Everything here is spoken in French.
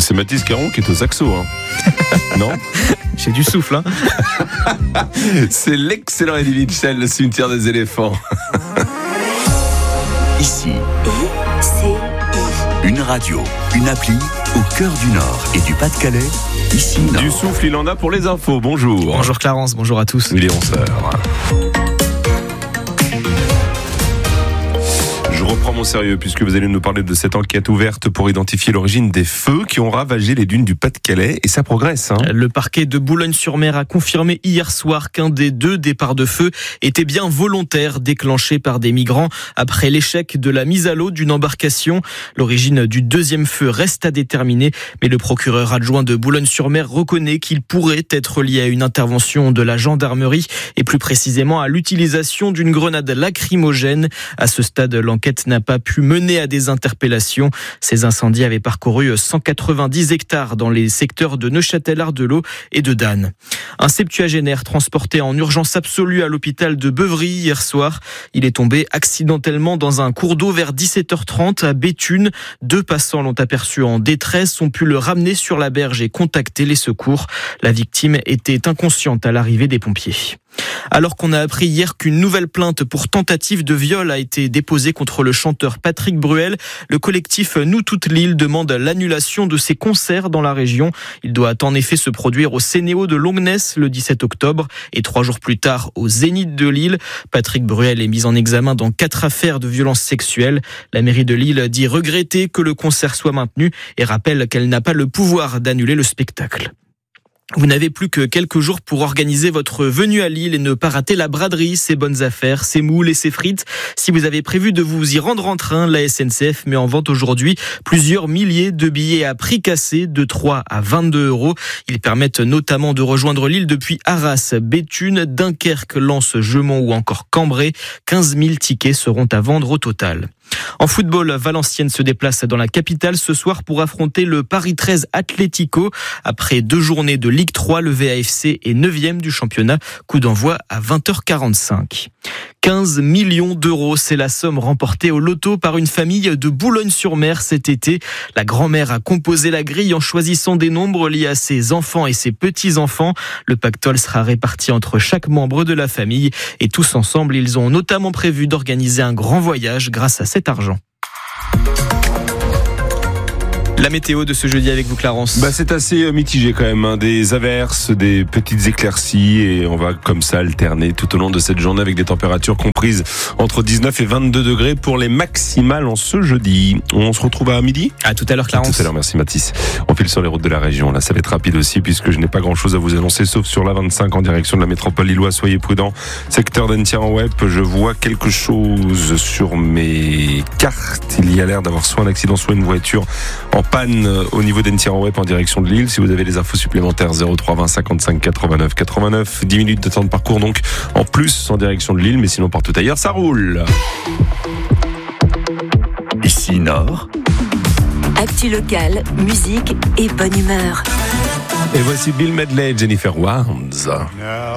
C'est Mathis Caron qui est au saxo, hein. Non ? J'ai du souffle, hein. C'est l'excellent Eddie Mitchell, le cimetière des éléphants. Ici, une radio, une appli au cœur du Nord et du Pas-de-Calais. Ici, Nord. Du souffle, il en a pour les infos. Bonjour. Bonjour Clarence, bonjour à tous. Il est 11h. Je reprends mon sérieux puisque vous allez nous parler de cette enquête ouverte pour identifier l'origine des feux qui ont ravagé les dunes du Pas-de-Calais et ça progresse. Le parquet de Boulogne-sur-Mer a confirmé hier soir qu'un des 2 départs de feu était bien volontaire, déclenché par des migrants après l'échec de la mise à l'eau d'une embarcation. L'origine du 2e feu reste à déterminer, mais le procureur adjoint de Boulogne-sur-Mer reconnaît qu'il pourrait être lié à une intervention de la gendarmerie et plus précisément à l'utilisation d'une grenade lacrymogène. À ce stade, l'enquête n'a pas pu mener à des interpellations. Ces incendies avaient parcouru 190 hectares dans les secteurs de Neuchâtel-Ardelot et de Danne. Un septuagénaire transporté en urgence absolue à l'hôpital de Beuvry hier soir. Il est tombé accidentellement dans un cours d'eau vers 17h30 à Béthune. 2 passants l'ont aperçu en détresse, ont pu le ramener sur la berge et contacter les secours. La victime était inconsciente à l'arrivée des pompiers. Alors qu'on a appris hier qu'une nouvelle plainte pour tentative de viol a été déposée contre le chanteur Patrick Bruel, le collectif Nous toute l'île demande l'annulation de ses concerts dans la région. Il doit en effet se produire au Cénéo de Longness le 17 octobre et 3 jours plus tard au Zénith de Lille. Patrick Bruel est mis en examen dans 4 affaires de violences sexuelles. La mairie de Lille dit regretter que le concert soit maintenu et rappelle qu'elle n'a pas le pouvoir d'annuler le spectacle. Vous n'avez plus que quelques jours pour organiser votre venue à Lille et ne pas rater la braderie, ses bonnes affaires, ses moules et ses frites. Si vous avez prévu de vous y rendre en train, la SNCF met en vente aujourd'hui plusieurs milliers de billets à prix cassé de 3 à 22 euros. Ils permettent notamment de rejoindre Lille depuis Arras, Béthune, Dunkerque, Lens, Jeumont ou encore Cambrai. 15 000 tickets seront à vendre au total. En football, Valenciennes se déplace dans la capitale ce soir pour affronter le Paris 13 Atlético. Après 2 journées de Ligue 3, le VAFC est 9e du championnat. Coup d'envoi à 20h45. 15 millions d'euros, c'est la somme remportée au loto par une famille de Boulogne-sur-Mer cet été. La grand-mère a composé la grille en choisissant des nombres liés à ses enfants et ses petits-enfants. Le pactole sera réparti entre chaque membre de la famille et tous ensemble, ils ont notamment prévu d'organiser un grand voyage grâce à cet argent. La météo de ce jeudi avec vous, Clarence. C'est assez mitigé quand même, des averses, des petites éclaircies et on va comme ça alterner tout au long de cette journée avec des températures comprises entre 19 et 22 degrés pour les maximales en ce jeudi. On se retrouve à midi. À tout à l'heure, Clarence. À tout à l'heure, merci Mathis. On file sur les routes de la région. Là, ça va être rapide aussi puisque je n'ai pas grand chose à vous annoncer sauf sur la 25 en direction de la métropole lilloise. Soyez prudents. Secteur d'Entière-en-Web, je vois quelque chose sur mes cartes. Il y a l'air d'avoir soit un accident, soit une voiture en panne au niveau d'Entière-en-Web en direction de Lille. Si vous avez les infos supplémentaires, 03 20 55 89 89. 10 minutes de temps de parcours donc en plus en direction de Lille, mais sinon partout ailleurs ça roule. Ici Nord. Actu locale, musique et bonne humeur. Et voici Bill Medley et Jennifer Warnes.